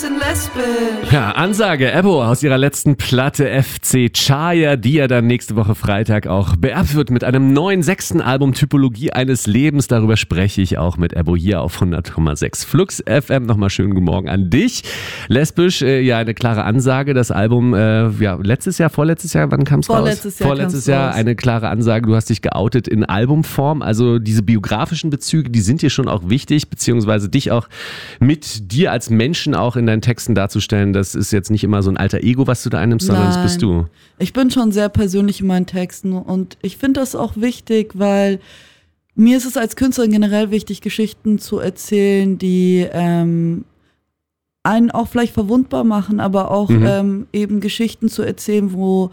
bisschen lesbisch. Ja, Ansage, Ebo aus ihrer letzten Platte FC Chaya, die ja dann nächste Woche Freitag auch beerbt wird mit einem neuen 6. Album Typologie eines Lebens. Darüber spreche ich auch mit Ebo hier auf 100,6 Flux FM. Nochmal schönen guten Morgen an dich. Lesbisch, ja, eine klare Ansage. Das Album, vorletztes Jahr, wann kam es raus? Vorletztes Jahr, eine klare Ansage. Du hast dich geoutet in Albumform. Also diese biografischen Bezüge, die sind dir schon auch wichtig, beziehungsweise dich auch mit dir als Menschen auch in deinen Texten darzustellen. Das ist jetzt nicht immer so ein alter Ego, was du da einnimmst, sondern das bist du. Ich bin schon sehr persönlich in meinen Texten und ich finde das auch wichtig, weil mir ist es als Künstlerin generell wichtig, Geschichten zu erzählen, die einen auch vielleicht verwundbar machen, aber auch eben Geschichten zu erzählen,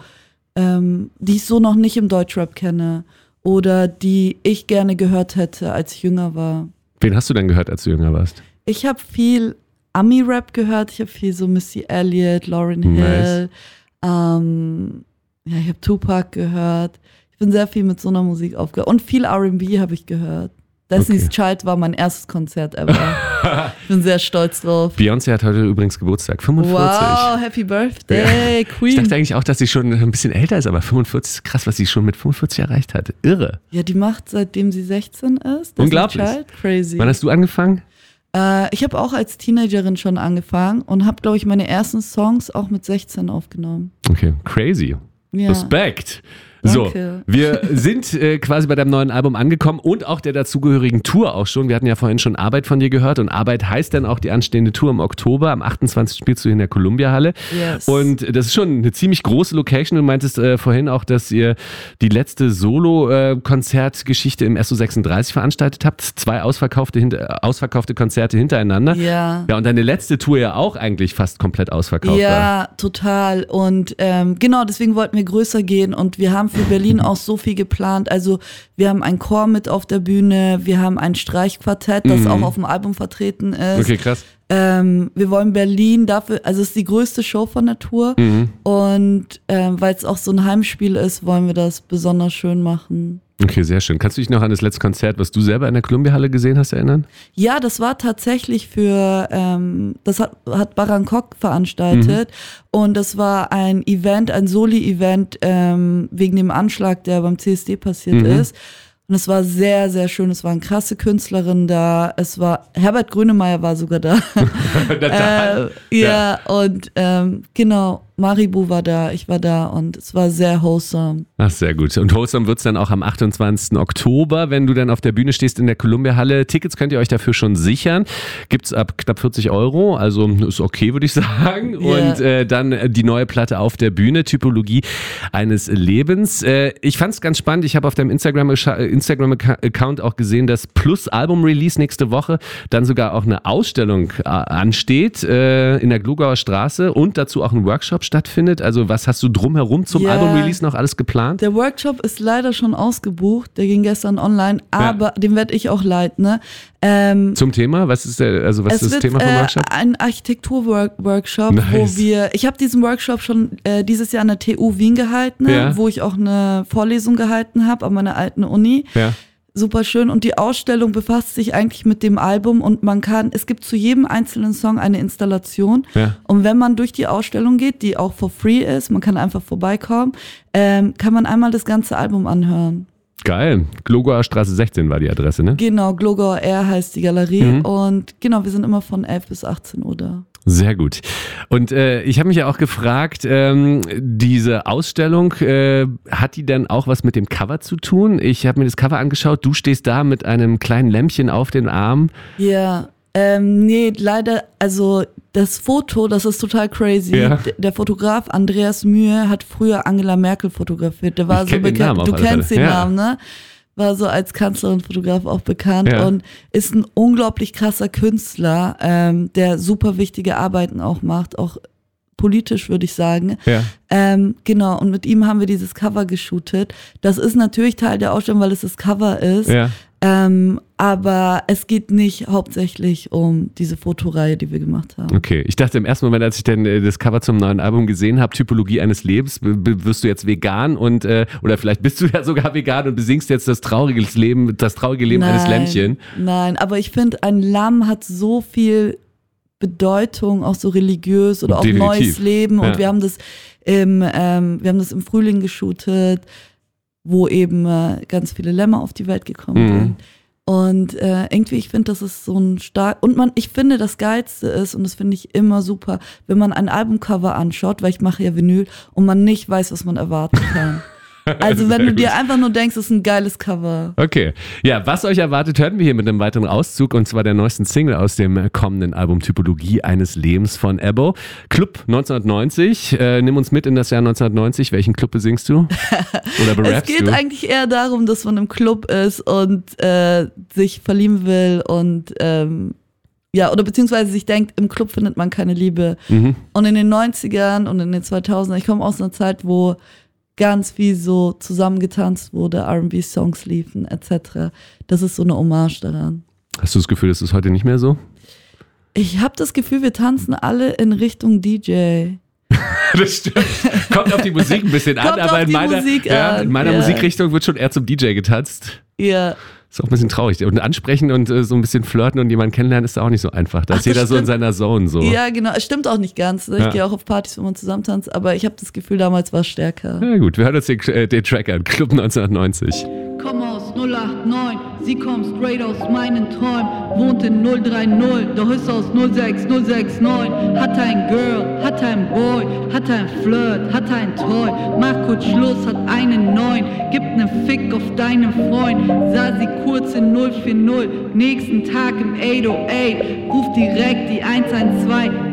die ich so noch nicht im Deutschrap kenne oder die ich gerne gehört hätte, als ich jünger war. Wen hast du denn gehört, als du jünger warst? Ich habe viel Ami-Rap gehört, ich habe viel so Missy Elliott, Lauryn Hill, ich habe Tupac gehört. Ich bin sehr viel mit so einer Musik aufgehört und viel R&B habe ich gehört. Destiny's Child war mein erstes Konzert ever. Ich bin sehr stolz drauf. Beyoncé hat heute übrigens Geburtstag, 45. Wow, Happy Birthday, Queen. Ich dachte eigentlich auch, dass sie schon ein bisschen älter ist, aber 45 ist krass, was sie schon mit 45 erreicht hat. Irre. Ja, die macht, seitdem sie 16 ist. Unglaublich. Child. Crazy. Wann hast du angefangen? Ich habe auch als Teenagerin schon angefangen und habe, glaube ich, meine ersten Songs auch mit 16 aufgenommen. Okay, crazy. Ja. Respekt. Danke. So, wir sind quasi bei deinem neuen Album angekommen und auch der dazugehörigen Tour auch schon. Wir hatten ja vorhin schon Arbeit von dir gehört und Arbeit heißt dann auch die anstehende Tour im Oktober. Am 28. spielst du in der Columbia-Halle. Yes. Und das ist schon eine ziemlich große Location. Du meintest vorhin auch, dass ihr die letzte Solo-Konzertgeschichte im SO36 veranstaltet habt. 2 ausverkaufte Konzerte hintereinander. Ja. Ja, und deine letzte Tour ja auch eigentlich fast komplett ausverkauft war. Ja, total. Und genau, deswegen wollten wir größer gehen und wir haben für Berlin auch so viel geplant. Also wir haben einen Chor mit auf der Bühne, wir haben ein Streichquartett, das auch auf dem Album vertreten ist. Okay, krass. Wir wollen Berlin dafür, also es ist die größte Show von der Tour und weil es auch so ein Heimspiel ist, wollen wir das besonders schön machen. Okay, sehr schön. Kannst du dich noch an das letzte Konzert, was du selber in der Columbia-Halle gesehen hast, erinnern? Ja, das war tatsächlich das hat Barankok veranstaltet und das war ein Event, ein Soli-Event wegen dem Anschlag, der beim CSD passiert ist. Und es war sehr, sehr schön. Es waren krasse Künstlerinnen da. Herbert Grönemeyer war sogar da. Und genau, Maribu war da, ich war da und es war sehr wholesome. Ach, sehr gut. Und wholesome wird es dann auch am 28. Oktober, wenn du dann auf der Bühne stehst in der Columbia-Halle. Tickets könnt ihr euch dafür schon sichern. Gibt's ab knapp 40 €, also ist okay, würde ich sagen. Yeah. Und dann die neue Platte auf der Bühne, Typologie eines Lebens. Ich fand es ganz spannend. Ich habe auf deinem Instagram-Account auch gesehen, dass plus Album-Release nächste Woche dann sogar auch eine Ausstellung ansteht in der Glogauer Straße und dazu auch ein Workshop stattfindet. Also was hast du drumherum zum Album-Release noch alles geplant? Der Workshop ist leider schon ausgebucht. Der ging gestern online, aber den werde ich auch leiten. Ne? Zum Thema? Was ist das Thema vom Workshop? Ein Architektur-Workshop, nice. wo ich habe diesen Workshop schon dieses Jahr an der TU Wien gehalten, wo ich auch eine Vorlesung gehalten habe an meiner alten Uni. Ja. Super schön und die Ausstellung befasst sich eigentlich mit dem Album und es gibt zu jedem einzelnen Song eine Installation und wenn man durch die Ausstellung geht, die auch for free ist, man kann einfach vorbeikommen, kann man einmal das ganze Album anhören. Geil. Glogauer Straße 16 war die Adresse, ne? Genau, Glogauer R heißt die Galerie und genau, wir sind immer von 11 bis 18 Uhr da. Sehr gut. Und ich habe mich ja auch gefragt, diese Ausstellung, hat die denn auch was mit dem Cover zu tun? Ich habe mir das Cover angeschaut, du stehst da mit einem kleinen Lämpchen auf den Arm. Ja, nee, leider, also das Foto, das ist total crazy. Ja. Der Fotograf Andreas Mühe hat früher Angela Merkel fotografiert. Der war so bekannt, du kennst den Namen, ne? War so als Kanzlerin-Fotograf auch bekannt und ist ein unglaublich krasser Künstler, der super wichtige Arbeiten auch macht, auch politisch würde ich sagen. Ja. Genau, und mit ihm haben wir dieses Cover geshootet. Das ist natürlich Teil der Ausstellung, weil es das Cover ist. Ja. Aber es geht nicht hauptsächlich um diese Fotoreihe, die wir gemacht haben. Okay, ich dachte im ersten Moment, als ich dann das Cover zum neuen Album gesehen habe, Typologie eines Lebens, wirst du jetzt vegan und oder vielleicht bist du ja sogar vegan und besingst jetzt das traurige Leben eines Lämmchen. Nein, aber ich finde, ein Lamm hat so viel Bedeutung, auch so religiös oder auch neues Leben. Und wir haben das im Frühling geshootet, wo eben ganz viele Lämmer auf die Welt gekommen sind. Und irgendwie, ich finde, das ist so ein ich finde, das Geilste ist, und das finde ich immer super, wenn man ein Albumcover anschaut, weil ich mache ja Vinyl, und man nicht weiß, was man erwarten kann. Also wenn du dir einfach nur denkst, es ist ein geiles Cover. Okay. Ja, was euch erwartet, hören wir hier mit einem weiteren Auszug, und zwar der neuesten Single aus dem kommenden Album Typologie eines Lebens von Ebo. Club 1990. Nimm uns mit in das Jahr 1990. Welchen Club besingst du? Oder berappst du? Es geht eigentlich eher darum, dass man im Club ist und sich verlieben will und oder beziehungsweise sich denkt, im Club findet man keine Liebe. Und in den 90ern und in den 2000ern, ich komme aus einer Zeit, wo ganz viel so zusammengetanzt wurde, R&B-Songs liefen, etc. Das ist so eine Hommage daran. Hast du das Gefühl, das ist heute nicht mehr so? Ich habe das Gefühl, wir tanzen alle in Richtung DJ. Das stimmt. Kommt auf die Musik ein bisschen an, aber in meiner Musikrichtung wird schon eher zum DJ getanzt. Ja. Ist auch ein bisschen traurig. Und ansprechen und so ein bisschen flirten und jemanden kennenlernen ist auch nicht so einfach. Da ist jeder so in seiner Zone. So. Ja, genau. Es stimmt auch nicht ganz. Ne? Ich gehe auch auf Partys, wo man zusammen tanzt, aber ich habe das Gefühl, damals war es stärker. Ja gut, wir hören uns den Track an. Club 1990. Komm aus 089, sie kommt straight aus meinen Träumen. Wohnt in 030, doch ist aus 06069. Hat ein Girl, hat ein Boy, hat ein Flirt, hat ein Toy. Macht kurz Schluss, hat einen neuen. Gibt nen Fick auf deinen Freund. Sah sie kurz in 040, nächsten Tag im 808. Ruft direkt die 112.